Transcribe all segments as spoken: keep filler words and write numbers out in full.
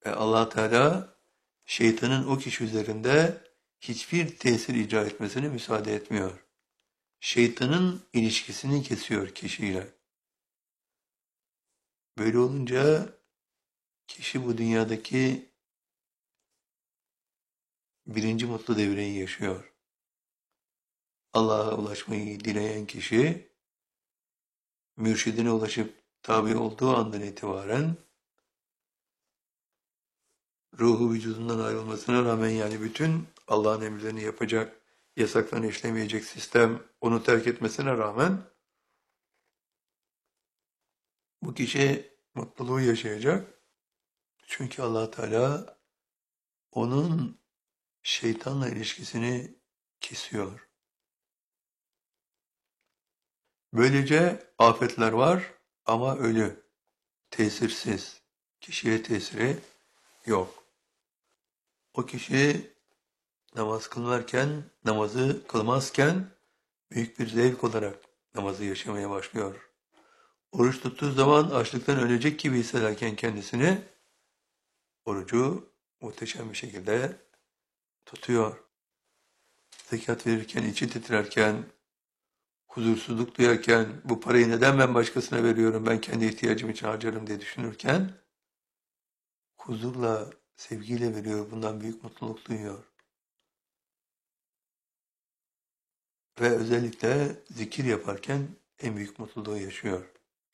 E Allah Teala şeytanın o kişi üzerinde hiçbir tesir icra etmesine müsaade etmiyor. Şeytanın ilişkisini kesiyor kişiyle. Böyle olunca kişi bu dünyadaki birinci mutlu devreyi yaşıyor. Allah'a ulaşmayı dileyen kişi mürşidine ulaşıp tabi olduğu andan itibaren ruhu vücudundan ayrılmasına rağmen, yani bütün Allah'ın emirlerini yapacak, yasaklarını işlemeyecek sistem onu terk etmesine rağmen bu kişi mutluluğu yaşayacak. Çünkü Allah Teala onun şeytanla ilişkisini kesiyor. Böylece afetler var ama ölü, tesirsiz, kişiye tesiri yok. O kişi namaz kılarken, namazı kılmazken büyük bir zevk olarak namazı yaşamaya başlıyor. Oruç tuttuğu zaman açlıktan ölecek gibi hissederken kendisini, orucu muhteşem bir şekilde tutuyor. Zekat verirken, içi titrerken, huzursuzluk duyarken, bu parayı neden ben başkasına veriyorum, ben kendi ihtiyacım için harcarım diye düşünürken, huzurla, sevgiyle veriyor, bundan büyük mutluluk duyuyor. Ve özellikle zikir yaparken en büyük mutluluğu yaşıyor.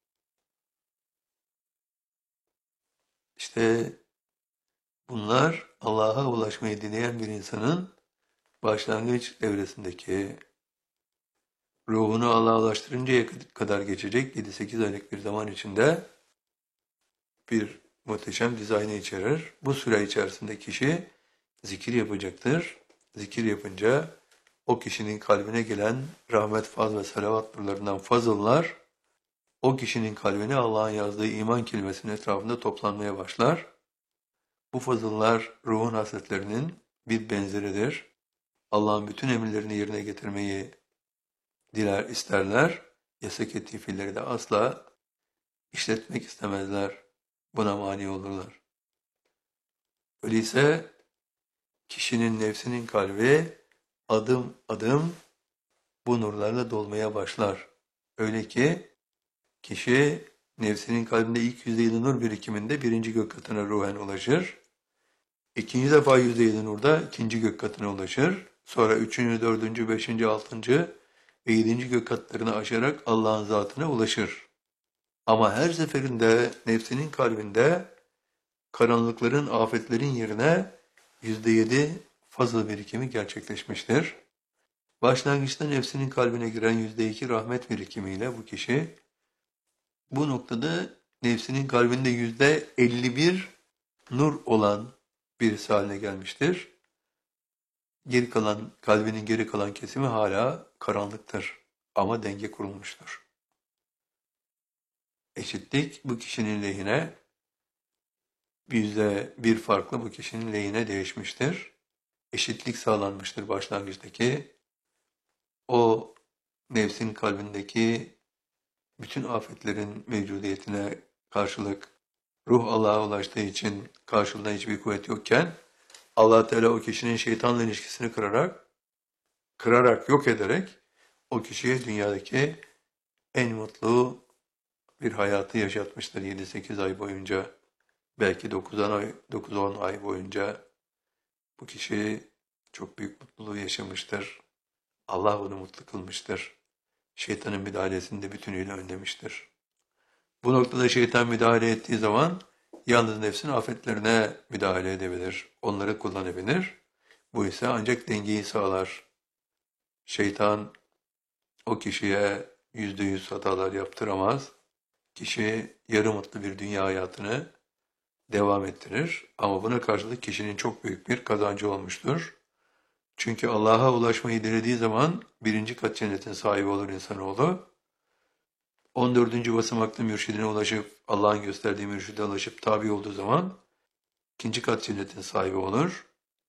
İşte bunlar Allah'a ulaşmayı dileyen bir insanın başlangıç evresindeki, ruhunu Allah'a ulaştırıncaya kadar geçecek yedi sekiz aylık bir zaman içinde bir muhteşem dizaynı içerir. Bu süre içerisinde kişi zikir yapacaktır. Zikir yapınca o kişinin kalbine gelen rahmet, faz ve salavat nurlarından fazıllar, o kişinin kalbine Allah'ın yazdığı iman kelimesinin etrafında toplanmaya başlar. Bu fazıllar ruhun hasletlerinin bir benzeridir. Allah'ın bütün emirlerini yerine getirmeyi diler, isterler. Yasak ettiği fiilleri de asla işletmek istemezler. Buna mani olurlar. Öyleyse kişinin nefsinin kalbi adım adım bu nurlarla dolmaya başlar. Öyle ki kişi nefsinin kalbinde ilk yüzde yedi nur birikiminde birinci gök katına ruhen ulaşır. İkinci defa yüzde yedi nurda ikinci gök katına ulaşır. Sonra üçüncü, dördüncü, beşinci, altıncı ve yedinci gök katlarını aşarak Allah'ın zatına ulaşır. Ama her seferinde nefsinin kalbinde karanlıkların, afetlerin yerine yüzde yedi fazıl birikimi gerçekleşmiştir. Başlangıçta nefsinin kalbine giren yüzde iki rahmet birikimiyle bu kişi, bu noktada nefsinin kalbinde yüzde elli bir nur olan birisi haline gelmiştir. Geri kalan, kalbinin geri kalan kesimi hala karanlıktır ama denge kurulmuştur. Eşitlik bu kişinin lehine, yüzde bir farklı bu kişinin lehine değişmiştir. Eşitlik sağlanmıştır başlangıçtaki. O nefsin kalbindeki bütün afetlerin mevcudiyetine karşılık ruh Allah'a ulaştığı için karşılığında hiçbir kuvvet yokken, Allah Teala o kişinin şeytanla ilişkisini kırarak, kırarak yok ederek o kişiye dünyadaki en mutlu bir hayatı yaşatmıştır yedi sekiz ay boyunca. Belki dokuz ay, dokuz on ay boyunca bu kişi çok büyük mutluluğu yaşamıştır. Allah onu mutlu kılmıştır. Şeytanın müdahalesini de bütünüyle önlemiştir. Bu noktada şeytan müdahale ettiği zaman yalnız nefsin afetlerine müdahale edebilir, onları kullanabilir. Bu ise ancak dengeyi sağlar. Şeytan o kişiye yüzde yüz hatalar yaptıramaz. Kişi yarı mutlu bir dünya hayatını devam ettirir. Ama buna karşılık kişinin çok büyük bir kazancı olmuştur. Çünkü Allah'a ulaşmayı dilediği zaman birinci kat cennetin sahibi olur insanoğlu. on dördüncü basamakta mürşidine ulaşıp, Allah'ın gösterdiği mürşide ulaşıp tabi olduğu zaman ikinci kat cennetin sahibi olur.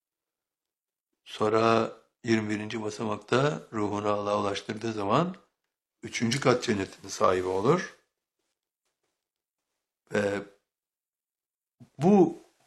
Sonra yirmi birinci basamakta ruhunu Allah'a ulaştırdığı zaman üçüncü kat cennetin sahibi olur. Ve bu